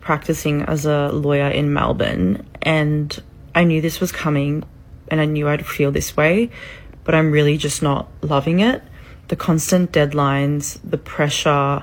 practicing as a lawyer in Melbourne, and I knew this was coming and I knew I'd feel this way, but I'm really just not loving it. The constant deadlines, the pressure,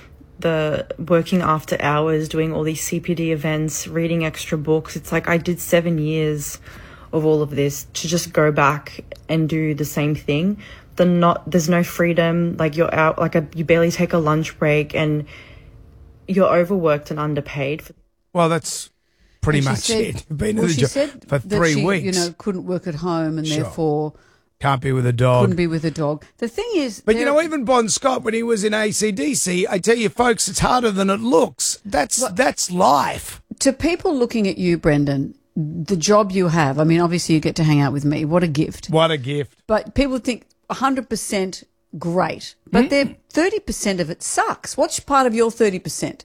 the working after hours, doing all these CPD events, reading extra books. It's like I did 7 years of all of this to just go back and do the same thing. There's no freedom. Like you're out, you barely take a lunch break, and you're overworked and underpaid. Well, that's pretty much it. You've been in the job for 3 weeks. Couldn't work at home and therefore can't be with a dog. Couldn't be with a dog. The thing is... But, even Bon Scott, when he was in AC/DC, I tell you, folks, it's harder than it looks. That's life. To people looking at you, Brendan, the job you have, I mean, obviously you get to hang out with me. What a gift. What a gift. But people think 100% great, but 30% of it sucks. What's part of your 30%?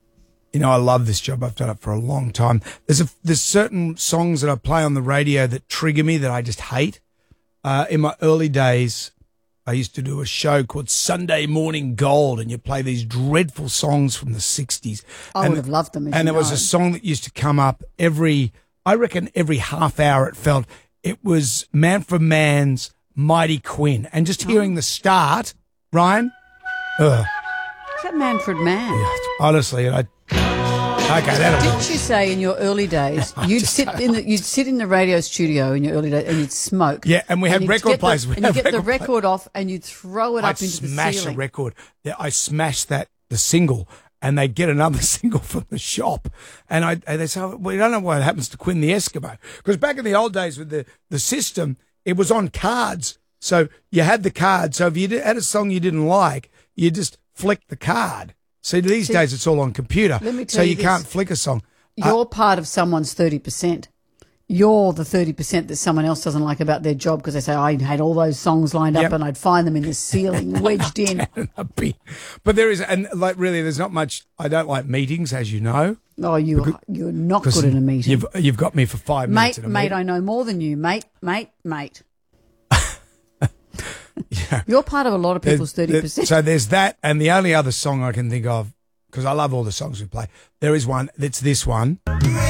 I love this job. I've done it for a long time. There's certain songs that I play on the radio that trigger me that I just hate. In my early days, I used to do a show called Sunday Morning Gold, and you play these dreadful songs from the 60s. I would have loved them. And there was a song that used to come up every half hour it felt. It was Manfred Mann's Mighty Quinn. And just hearing the start, Ryan, Is that Manfred Mann? Yeah, honestly, okay, that'll Didn't you say in your early days you'd sit in the radio studio in your early days and you'd smoke? Yeah, and we had record players. And you'd get the record off and you'd throw it up into the ceiling. I'd smash a record. I smashed the single, and they'd get another single from the shop. And they say, we don't know what happens to Quinn the Eskimo. Because back in the old days with the system, it was on cards. So you had the card. So if you had a song you didn't like, you just flicked the card. See, these days it's all on computer, so you can't flick a song. You're part of someone's 30%. You're the 30% that someone else doesn't like about their job because they say, I had all those songs lined up and I'd find them in the ceiling, wedged in. But there is, and really, there's not much. I don't like meetings, as you know. Oh, you're not good in a meeting. You've got me for 5 minutes. Mate, I know more than you. Mate. Yeah. You're part of a lot of people's 30%. So there's that, and the only other song I can think of, because I love all the songs we play, there is one, it's this one.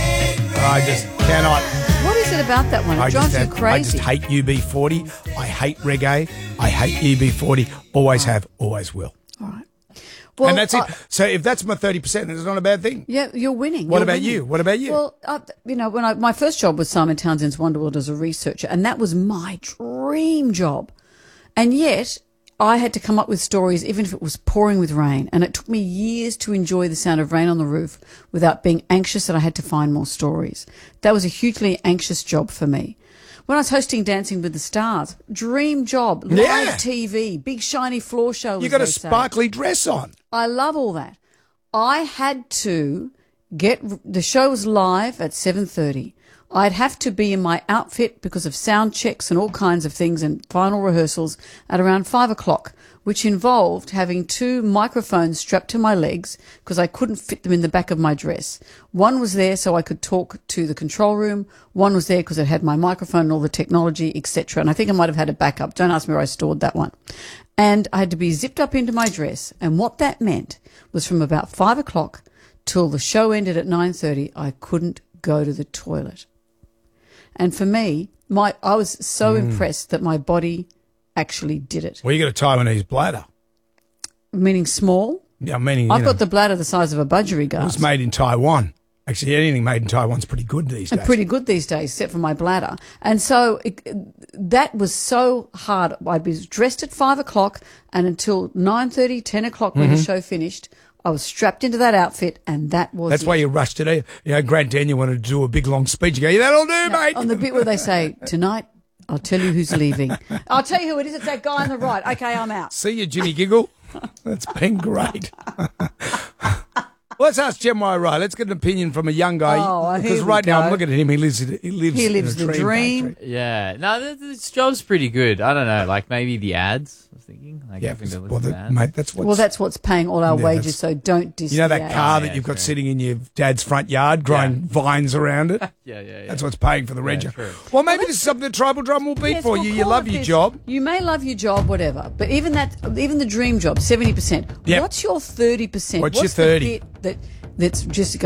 I just cannot. What is it about that one? It drives you crazy. I just hate UB40. I hate reggae. I hate UB40. Always have, always will. All right. Well, and that's it. So if that's my 30%, it's not a bad thing. Yeah, you're winning. What about you? Well, when my first job was Simon Townsend's Wonderworld as a researcher, and that was my dream job. And yet, I had to come up with stories even if it was pouring with rain. And it took me years to enjoy the sound of rain on the roof without being anxious that I had to find more stories. That was a hugely anxious job for me. When I was hosting Dancing with the Stars, dream job, live TV, big shiny floor show. You got a sparkly dress on. I love all that. I had to the show was live at 7:30. I'd have to be in my outfit because of sound checks and all kinds of things and final rehearsals at around 5 o'clock, which involved having 2 microphones strapped to my legs because I couldn't fit them in the back of my dress. One was there so I could talk to the control room. One was there because it had my microphone and all the technology, etc. And I think I might have had a backup. Don't ask me where I stored that one. And I had to be zipped up into my dress. And what that meant was from about 5 o'clock till the show ended at 9:30, I couldn't go to the toilet. And for me, I was so impressed that my body actually did it. Well, you got a Taiwanese bladder. Meaning small? Yeah, meaning I've got the bladder the size of a budgerigars. It was made in Taiwan. Actually, anything made in Taiwan's pretty good these days. Pretty good these days, except for my bladder. And so that was so hard. I'd be dressed at 5 o'clock, and until 9:30, 10 o'clock when the show finished, I was strapped into that outfit, and that was That's why you rushed today. Grant Daniel wanted to do a big, long speech. You go, that'll do, mate. On the bit where they say, tonight, I'll tell you who's leaving. I'll tell you who it is. It's that guy on the right. Okay, I'm out. See you, Jimmy Giggle. That's been great. Let's ask Gemma Wright. Let's get an opinion from a young guy. Because right now I'm looking at him. He lives the dream. Yeah. No, this job's pretty good. I don't know. Like maybe the ads, I was thinking. Like mate, that's what's paying all our wages, so don't diss You know that car that you've got sitting in your dad's front yard growing vines around it? Yeah. That's what's paying for the reg. Well, maybe this is something the Tribal Drum will be for you. You love your job. You may love your job, whatever, but even the dream job, 70%. Yep. What's your 30%? What's your 30? The bit that's just